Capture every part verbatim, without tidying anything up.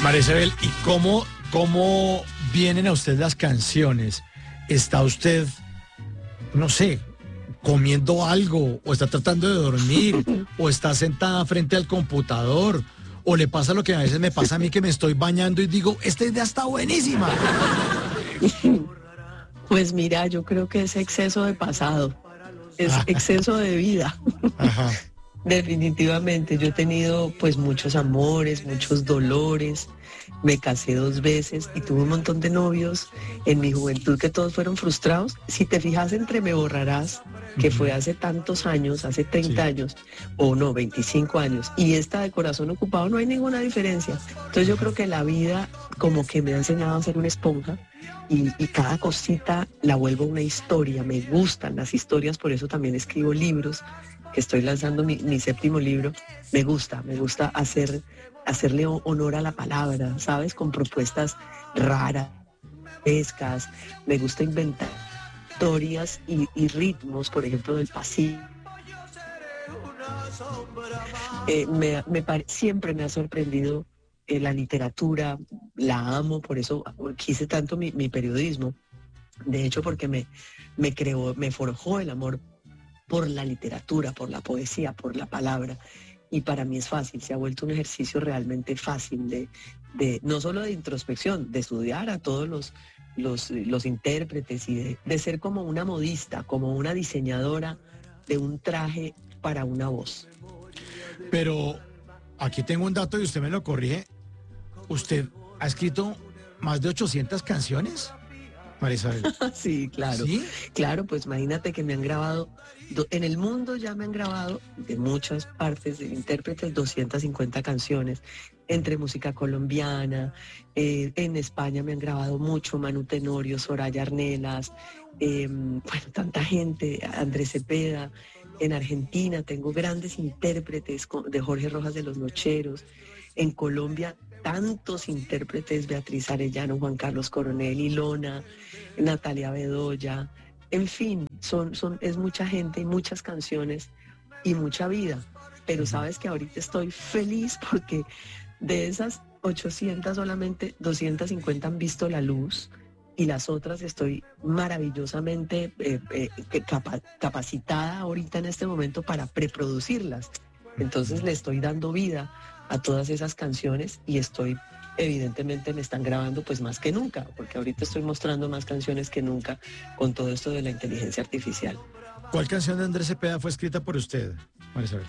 María Isabel, ¿y cómo, cómo vienen a usted las canciones? ¿Está usted, no sé, comiendo algo, o está tratando de dormir, o está sentada frente al computador, o le pasa lo que a veces me pasa a mí, que me estoy bañando y digo, esta idea está buenísima? Pues mira, yo creo que es exceso de pasado, es exceso de vida. Ajá. Definitivamente, yo he tenido pues muchos amores, muchos dolores, me casé dos veces y tuve un montón de novios en mi juventud que todos fueron frustrados. Si te fijas entre Me Borrarás, que Ujú. fue hace tantos años, hace treinta Sí. años, o no, veinticinco años, y esta de Corazón Ocupado, no hay ninguna diferencia. Entonces yo creo que la vida como que me ha enseñado a ser una esponja y, y cada cosita la vuelvo una historia. Me gustan las historias, por eso también escribo libros, que estoy lanzando mi, mi séptimo libro. Me gusta, me gusta hacer, hacerle honor a la palabra, ¿sabes? Con propuestas raras, pescas. Me gusta inventar historias y, y ritmos, por ejemplo, del pasillo. Eh, me, me pare- siempre me ha sorprendido eh, la literatura, la amo, por eso quise tanto mi, mi periodismo. De hecho, porque me, me creó, me forjó el amor por la literatura, por la poesía, por la palabra. Y para mí es fácil, se ha vuelto un ejercicio realmente fácil de, de no solo de introspección, de estudiar a todos los, los, los intérpretes y de, de ser como una modista, como una diseñadora de un traje para una voz. Pero aquí tengo un dato y usted me lo corrige. ¿Usted ha escrito más de ochocientas canciones, María Isabel? Sí, claro, ¿Sí? claro, pues imagínate que me han grabado, do- en el mundo ya me han grabado de muchas partes de intérpretes doscientas cincuenta canciones, entre música colombiana, eh, en España me han grabado mucho, Manu Tenorio, Soraya Arnelas, eh, bueno, tanta gente, Andrés Cepeda. En Argentina tengo grandes intérpretes co- de Jorge Rojas de los Nocheros. En Colombia tantos intérpretes, Beatriz Arellano, Juan Carlos Coronel, Ilona, Natalia Bedoya, en fin, son, son, es mucha gente y muchas canciones y mucha vida. Pero Ujú. sabes que ahorita estoy feliz porque de esas ochocientas solamente doscientas cincuenta han visto la luz y las otras estoy maravillosamente eh, eh, capa capacitada ahorita en este momento para preproducirlas. Entonces le estoy dando vida a todas esas canciones y estoy, evidentemente me están grabando pues más que nunca, porque ahorita estoy mostrando más canciones que nunca con todo esto de la inteligencia artificial. ¿Cuál canción de Andrés Cepeda fue escrita por usted, María Isabel?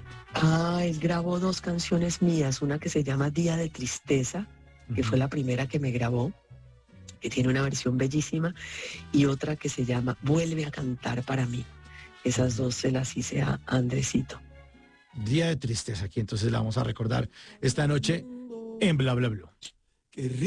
Ah, él grabó dos canciones mías, una que se llama Día de Tristeza, que fue Ujú. la primera que me grabó, que tiene una versión bellísima, y otra que se llama Vuelve a cantar para mí. Esas dos se las hice a Andresito. Día de tristeza, aquí entonces la vamos a recordar esta noche en Bla Bla Blue.